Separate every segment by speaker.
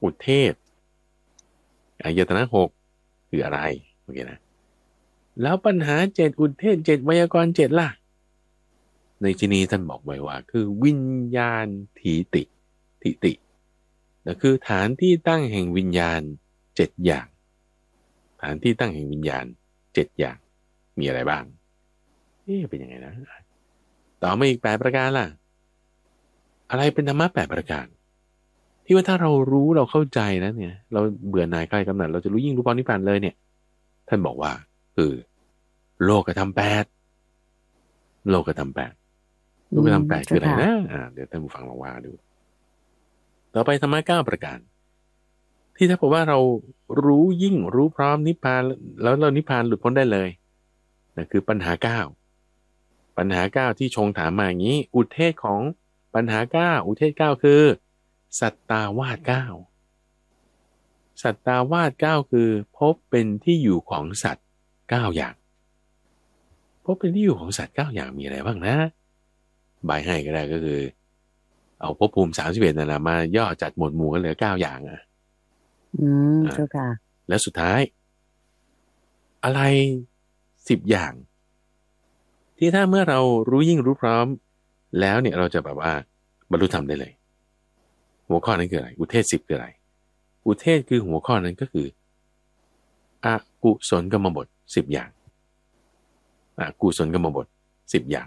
Speaker 1: อุเทศอายตนะหกคืออะไรโอเคนะแล้วปัญหาเจ็ดอุเทศเจ็ดไวยากรณ์เจ็ดล่ะในที่นี้ท่านบอกไว้ว่าคือวิญญาณถีติทิตินั่นคือฐานที่ตั้งแห่งวิญญาณเจ็ดอย่างฐานที่ตั้งแห่งวิญญาณเจ็ดอย่างมีอะไรบ้างเป็นยังไงนะต่อมาอีกแปดประการล่ะอะไรเป็นธรรมะแปดประการที่ว่าถ้าเรารู้เราเข้าใจนะเนี่ยเราเบื่อหน่ายใกล้กำหนัดเราจะรู้ยิ่งรู้พรนิพพานเลยเนี่ยท่านบอกว่าคือโลกธรรมแปดโลกธรรมแปดโลกธรรมแปดคืออะไร
Speaker 2: เจ้าค่ะ
Speaker 1: นะเดี๋ยวท่านผู้ฟังลองว่าดูต่อไปธรรมะเก้าประการที่ถ้าบอกว่าเรารู้ยิ่งรู้พร้อมนิพพานแล้วเรานิพพานหลุดพ้นได้เลยนั่นคือปัญหาเก้าปัญหาเก้าที่ชงถามมาอย่างนี้อุเทศของปัญหาเก้าอุเทศเก้าคือสัตตาวาสเก้าสัตตาวาสเก้าคือพบเป็นที่อยู่ของสัตว์เก้าอย่างพบเป็นที่อยู่ของสัตว์เก้าอย่างมีอะไรบ้างนะใบให้ก็ได้ก็คือเอาภพภูมิ31นั่นแหละมาย่อจัดหมวดหมู่กันเหลือเก้าอย่างอ่า
Speaker 2: เจ้าค่ะ
Speaker 1: แล้วสุดท้ายอะไร10 อย่างที่ถ้าเมื่อเรารู้ยิ่งรู้พร้อมแล้วเนี่ยเราจะแบบว่าบรรลุธรรมได้เลยหัวข้อนั้นคืออะไรอุเทศ10คืออะไรอุเทศคือหัวข้อนั้นก็คืออกุศลกรรมบท10 อย่างอกุศลกรรมบท10 อย่าง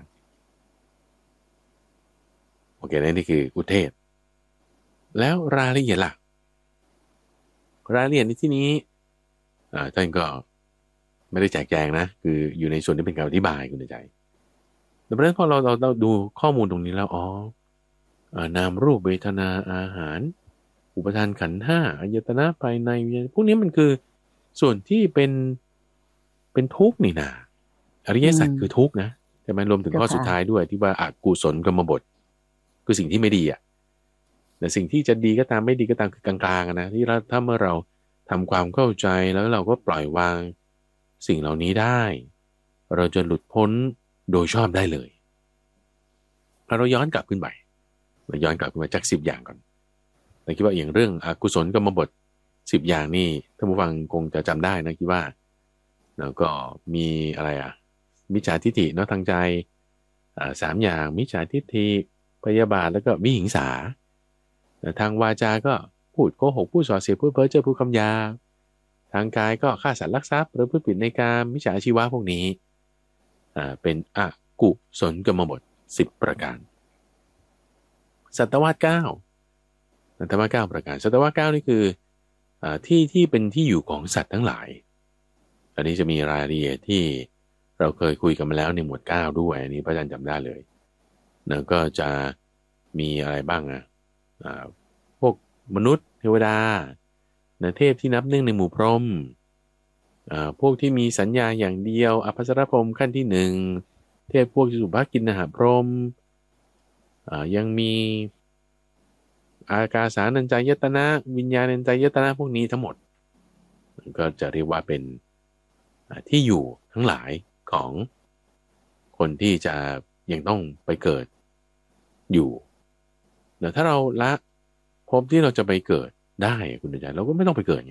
Speaker 1: โอเคนั่นนี่คืออุเทศแล้วรายละเอียดล่ะรายละเอียดในที่นี้ท่านก็ไม่ได้แจกแจงนะคืออยู่ในส่วนที่เป็นการอธิบายคุณใจแต่เพราะฉะนั้นพอเราดูข้อมูลตรงนี้แล้วนามรูปเวทนาอาหารอุปทานขันธ์ห้าอายตนะภายในวิญญาณพวกนี้มันคือส่วนที่เป็นทุกข์นี่นาอริ
Speaker 2: อื
Speaker 1: ยสัจคือ
Speaker 2: ม
Speaker 1: ทุกข์นะใช่ไหมรวมถึง
Speaker 2: เจ้า
Speaker 1: ข้อสุดท้าย
Speaker 2: ค่ะ
Speaker 1: ด้วยที่ว่าอกุศลกรรมบทคือสิ่งที่ไม่ดีแต่สิ่งที่จะดีก็ตามไม่ดีก็ตามคือกลางๆนะที่เราถ้าเมื่อเราทำความเข้าใจแล้วเราก็ปล่อยวางสิ่งเหล่านี้ได้เราจะหลุดพ้นโดยชอบได้เลยเราย้อนกลับขึ้นไปเราย้อนกลับขึ้นมาจาก10 อย่างก่อนเราคิดว่าอย่างเรื่องอกุศลกรรมบท10 อย่างนี่ท่านผู้ฟังคงจะจำได้นะคิดว่าแล้วก็มีอะไรมิจฉาทิฏฐิเนาะทางใจ3 อย่างมิจฉาทิฏฐิพยาบาทแล้วก็วิหิงสาแต่ทางวาจาก็พูดโกหกพูดส่อเสียดพูดเพ้อเจ้อพูดคำหยาบทางกายก็ฆ่าสัตว์ลักทรัพย์หรือพูดผิดในการมิจฉาชีวะพวกนี้เป็นอกุศลกรรมบท10 ประการสัตววาส9สัตววาส9 ประการสัตววาส9นี่คือที่เป็นที่อยู่ของสัตว์ทั้งหลายอันนี้จะมีรายละเอียดที่เราเคยคุยกันมาแล้วในหมวด9ด้วยอันนี้พระอาจารย์จำได้เลยแล้วก็จะมีอะไรบ้างอ่าพวกมนุษย์เทวดาเทพที่นับเนื่องในหมู่พรหมพวกที่มีสัญญาอย่างเดียวอภัสรพรหมขั้นที่1เทพพวกสุภกินนหพรหมยังมีอากาสานัญจายตนะวิญญาณัญจายตนะพวกนี้ทั้งหมดก็จะเรียกว่าเป็นที่อยู่ทั้งหลายของคนที่จะยังต้องไปเกิดอยู่แต่ถ้าเราละภพที่เราจะไปเกิดได้คุณอาจารย์เราก็ไม่ต้องไปเกิดไง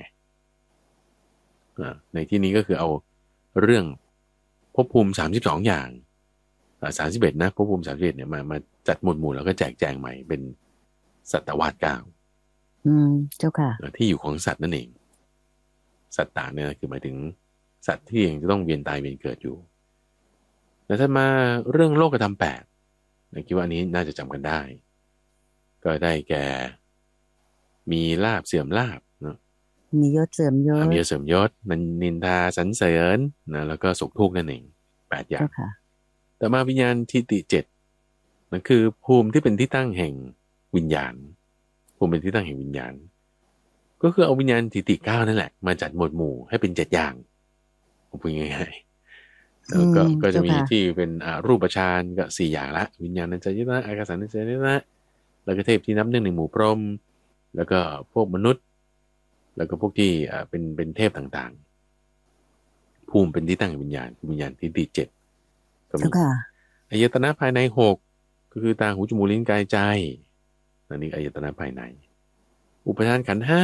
Speaker 1: ในที่นี้ก็คือเอาเรื่องภพภูมิ32 อย่าง31นะภพภูมิ31เนี่ยมาจัดหมวดหมู่แล้วก็แจกแจงใหม่เป็นสัตวาส9
Speaker 2: อืมเจ้าค่ะ
Speaker 1: ที่อยู่ของสัตว์นั่นเองสัตว์ต่างเนี่ยคือหมายถึงสัตว์ที่ยังจะต้องเวียนตายเวียนเกิดอยู่แล้วถ้ามาเรื่องโลกธรรม8คิดว่าอันนี้น่าจะจำกันได้ก็ได้แก่มีลาภเสื่อมลาภเนาะ
Speaker 2: มียศเสริมย
Speaker 1: มี
Speaker 2: ศ
Speaker 1: ยศเสริมยศนันนินทาสรรเสริญนะแล้วก็สุขทุกข์นั่นเอง8 อย่าง
Speaker 2: เจ้าค่ะ
Speaker 1: แต่มาวิญญาณทิฏฐิ7นั่นคือภูมิที่เป็นที่ตั้งแห่งวิญญาณภูมิเป็นที่ตั้งแห่งวิญญาณก็คือเอาวิญญาณทิฏฐิ9นั่นแหละมาจัดหมวดหมู่ให้เป็น7 อย่างผมพูดง่ายๆแล้วก็จะมี
Speaker 2: เจ้าค่ะ
Speaker 1: ที่เป็นรูปฌานก็4 อย่างละวิญญาณัญจายตนะอากาสัญจายตนะแล้วก็เทพที่นับหนึ่งในหมู่พรหมแล้วก็พวกมนุษย์แล้วก็พวกที่เป็นเทพต่างๆภูมิเป็นที่ตั้งแห่งวิญญาณคือวิญญาณทิฏฐิ7ก็มี
Speaker 2: เจ้าค่ะ
Speaker 1: อายตนะภายใน6ก็คือตาหูจมูกลิ้นกายใจอันนี้อายตนะภายในอุปทานขันธ์ 5